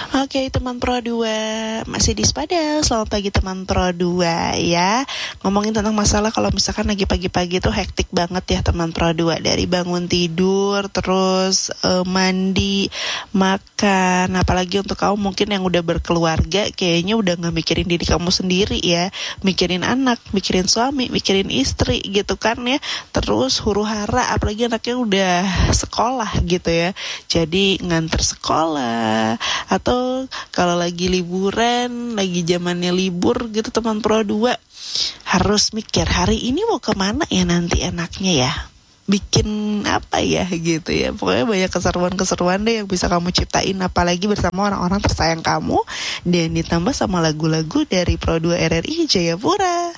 Oke teman Pro 2, masih di Spada. Selamat pagi teman Pro 2 ya. Ngomongin tentang masalah kalau misalkan lagi pagi-pagi tuh hektik banget ya teman Pro 2. Dari bangun tidur, terus mandi, makan. Apalagi untuk kamu mungkin yang udah berkeluarga, kayaknya udah gak mikirin diri kamu sendiri ya. Mikirin anak, mikirin suami, mikirin istri gitu kan ya. Terus huru hara, apalagi anaknya udah sekolah gitu ya. Jadi nganter sekolah, atau kalau lagi liburan, lagi zamannya libur gitu teman Pro 2, harus mikir hari ini mau kemana ya nanti enaknya ya, bikin apa ya gitu ya. Pokoknya banyak keseruan-keseruan deh yang bisa kamu ciptain, apalagi bersama orang-orang tersayang kamu, dan ditambah sama lagu-lagu dari Pro 2 RRI Jayapura.